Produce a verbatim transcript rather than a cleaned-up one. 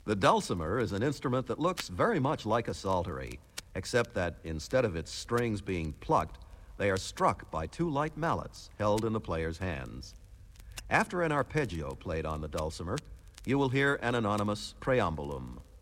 The dulcimer is an instrument that looks very much like a psaltery, except that instead of its strings being plucked, they are struck by two light mallets held in the player's hands. After an arpeggio played on the dulcimer, you will hear an anonymous preambulum.